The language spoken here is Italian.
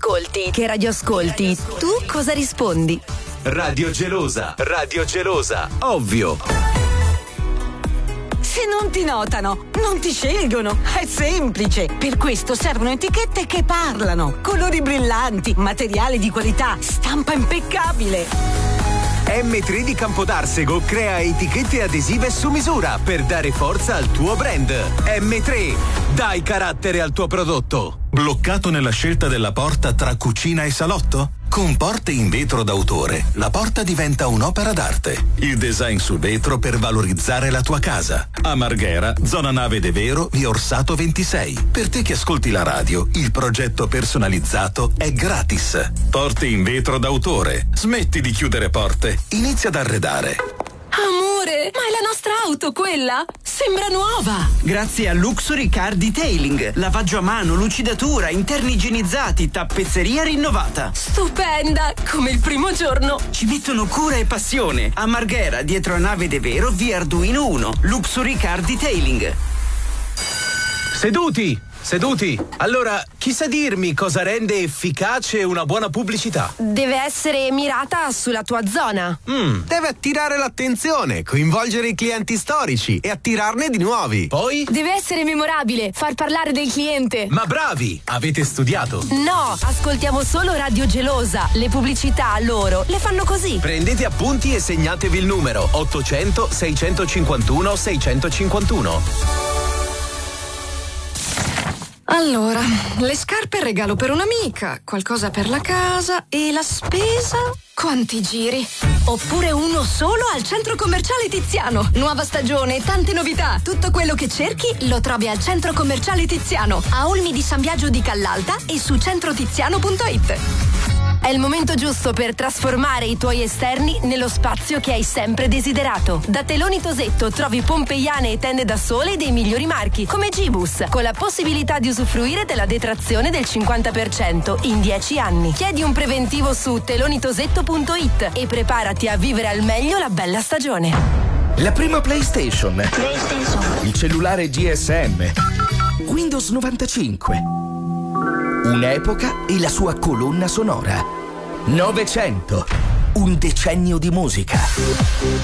ascolti? Che radio ascolti? Tu cosa rispondi? Radio Gelosa, ovvio. Se non ti notano, non ti scelgono. È semplice. Per questo servono etichette che parlano. Colori brillanti, materiali di qualità, stampa impeccabile. M3 di Campodarsego crea etichette adesive su misura per dare forza al tuo brand. M3, dai carattere al tuo prodotto. Bloccato nella scelta della porta tra cucina e salotto? Con Porte in vetro d'autore, la porta diventa un'opera d'arte. Il design su vetro per valorizzare la tua casa. A Marghera, zona Nave de Vero, via Orsato 26. Per te che ascolti la radio, il progetto personalizzato è gratis. Porte in vetro d'autore. Smetti di chiudere porte. Inizia ad arredare. Amore, ma è la nostra auto quella? Sembra nuova! Grazie a Luxury Car Detailing. Lavaggio a mano, lucidatura, interni igienizzati, tappezzeria rinnovata. Stupenda, come il primo giorno. Ci mettono cura e passione. A Marghera, dietro a Nave de Vero, via Arduino 1. Luxury Car Detailing. Seduti. Allora, chi sa dirmi cosa rende efficace una buona pubblicità? Deve essere mirata sulla tua zona. Deve attirare l'attenzione, coinvolgere i clienti storici e attirarne di nuovi. Poi? Deve essere memorabile, far parlare del cliente. Ma bravi, avete studiato. No, ascoltiamo solo Radio Gelosa. Le pubblicità loro le fanno così. Prendete appunti e segnatevi il numero 800 651 651. Allora, le scarpe regalo per un'amica, qualcosa per la casa e la spesa? Quanti giri? Oppure uno solo al Centro Commerciale Tiziano. Nuova stagione, tante novità. Tutto quello che cerchi lo trovi al Centro Commerciale Tiziano, a Olmi di San Biagio di Callalta e su centrotiziano.it. È il momento giusto per trasformare i tuoi esterni nello spazio che hai sempre desiderato. Da Teloni Tosetto trovi pompeiane e tende da sole dei migliori marchi, come Gibus, con la possibilità di usufruire della detrazione del 50% in 10 anni. Chiedi un preventivo su telonitosetto.it e preparati a vivere al meglio la bella stagione. La prima PlayStation. Il cellulare GSM. Windows 95. Un'epoca e la sua colonna sonora. 900. Un decennio di musica.